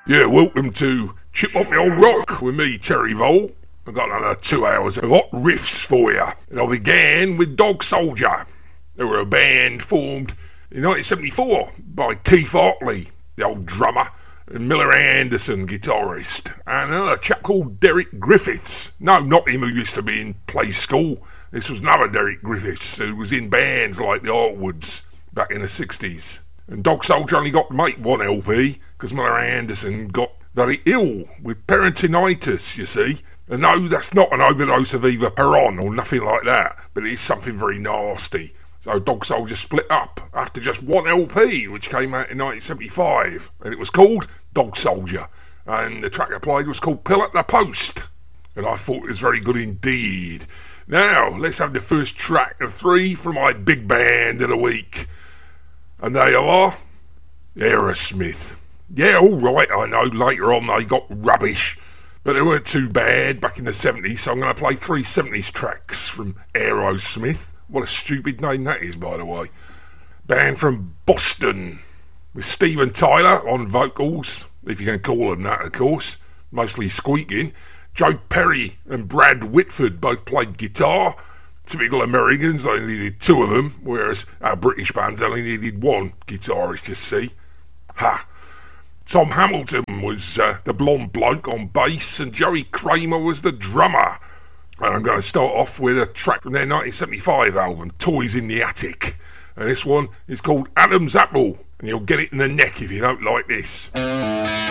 Yeah, welcome to Chip Off the Old Rock with me, Terry Vole. I've got another 2 hours of hot riffs for you. And I began with Dog Soldier. They were a band formed in 1974 by Keith Hartley, the old drummer, and Miller Anderson, guitarist, and another chap called Derek Griffiths. No, not him who used to be in Play School. This was another Derek Griffiths who was in bands like the Artwoods back in the 60s. And Dog Soldier only got to make one LP because Miller Anderson got very ill with peritonitis, you see. And no, that's not an overdose of Eva Peron or nothing like that, but it is something very nasty. So Dog Soldier split up after just one LP, which came out in 1975, and it was called Dog Soldier. And the track I played was called Pill at the Post, and I thought it was very good indeed. Now, let's have the first track of 3 from my big band of the week. And they are Aerosmith. Yeah, alright, I know, later on they got rubbish, but they weren't too bad back in the 70s, so I'm going to play 3 70s tracks from Aerosmith. What a stupid name that is, by the way. Band from Boston, with Steven Tyler on vocals, if you can call them that, of course, mostly squeaking. Joe Perry and Brad Whitford both played guitar. Typical Americans, they only needed 2 of them, whereas our British bands only needed 1 guitarist, you see. Ha! Tom Hamilton was the blonde bloke on bass, and Joey Kramer was the drummer. And I'm going to start off with a track from their 1975 album, Toys in the Attic. And this one is called Adam's Apple, and you'll get it in the neck if you don't like this.